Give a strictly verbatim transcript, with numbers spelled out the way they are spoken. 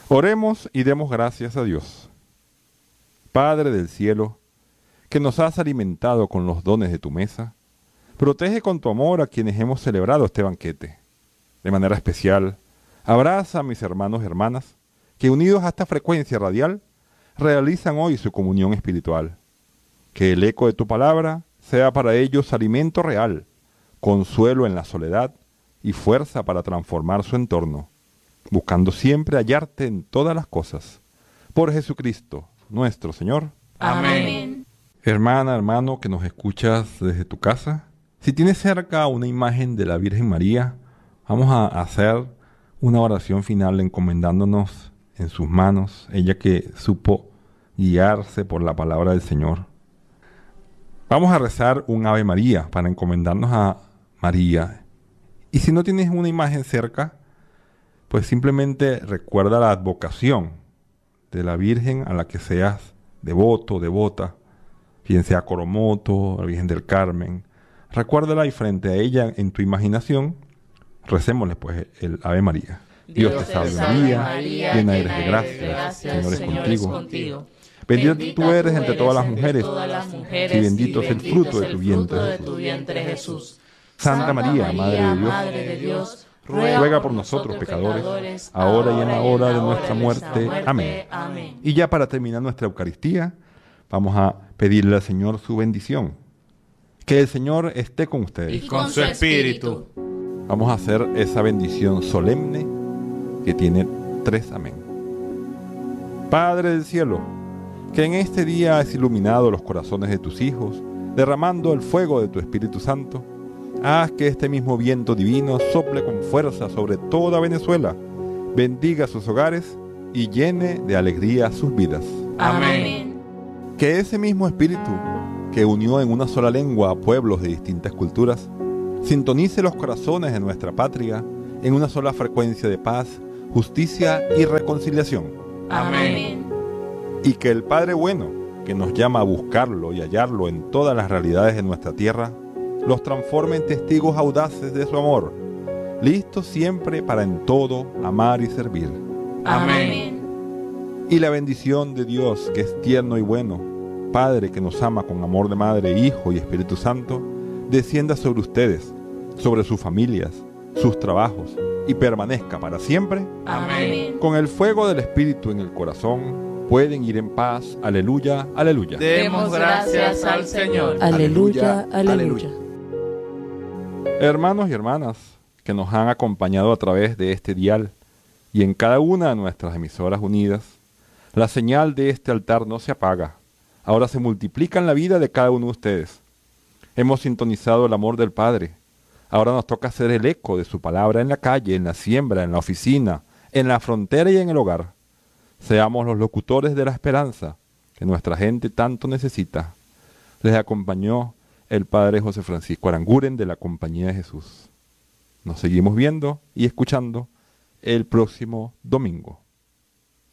Oremos y demos gracias a Dios. Padre del cielo, que nos has alimentado con los dones de tu mesa, protege con tu amor a quienes hemos celebrado este banquete. De manera especial, abraza a mis hermanos y hermanas, que unidos a esta frecuencia radial, realizan hoy su comunión espiritual. Que el eco de tu palabra sea para ellos alimento real, consuelo en la soledad y fuerza para transformar su entorno, buscando siempre hallarte en todas las cosas. Por Jesucristo, nuestro Señor. Amén. Hermana, hermano, que nos escuchas desde tu casa, si tienes cerca una imagen de la Virgen María, vamos a hacer una oración final encomendándonos en sus manos, ella que supo guiarse por la palabra del Señor. Vamos a rezar un Ave María para encomendarnos a María. Y si no tienes una imagen cerca, pues simplemente recuerda la advocación de la Virgen a la que seas devoto, devota, bien sea Coromoto, la Virgen del Carmen. Recuérdala y frente a ella en tu imaginación, recémosle pues el Ave María. Dios, Dios te salve María, María, llena eres de gracia, Señor es contigo. contigo. Bendita, Bendita tú eres entre todas las mujeres, las mujeres y bendito es el fruto de tu vientre, de tu vientre Jesús. Santa María, Madre de Dios, Madre de Dios ruega, ruega por nosotros pecadores, pecadores, ahora y en la hora de nuestra muerte. muerte. Amén. Amén. Y ya para terminar nuestra Eucaristía, vamos a pedirle al Señor su bendición. Que el Señor esté con ustedes. Y con su espíritu. Vamos a hacer esa bendición solemne que tiene tres amén. Padre del cielo, que en este día has iluminado los corazones de tus hijos, derramando el fuego de tu Espíritu Santo, haz que este mismo viento divino sople con fuerza sobre toda Venezuela, bendiga sus hogares y llene de alegría sus vidas. Amén. Que ese mismo Espíritu que unió en una sola lengua a pueblos de distintas culturas, sintonice los corazones de nuestra patria en una sola frecuencia de paz, justicia y reconciliación. Amén. Y que el Padre bueno, que nos llama a buscarlo y hallarlo en todas las realidades de nuestra tierra, los transforme en testigos audaces de su amor, listos siempre para en todo amar y servir. Amén. Y la bendición de Dios, que es tierno y bueno, Padre que nos ama con amor de Madre, Hijo y Espíritu Santo, descienda sobre ustedes, sobre sus familias, sus trabajos, y permanezca para siempre. Amén. Con el fuego del Espíritu en el corazón, pueden ir en paz. Aleluya, aleluya. Demos gracias al Señor. Aleluya, aleluya. Hermanos y hermanas que nos han acompañado a través de este dial y en cada una de nuestras emisoras unidas, la señal de este altar no se apaga. Ahora se multiplica en la vida de cada uno de ustedes. Hemos sintonizado el amor del Padre. Ahora nos toca hacer el eco de su palabra en la calle, en la siembra, en la oficina, en la frontera y en el hogar. Seamos los locutores de la esperanza que nuestra gente tanto necesita. Les acompañó el Padre José Francisco Aranguren de la Compañía de Jesús. Nos seguimos viendo y escuchando el próximo domingo.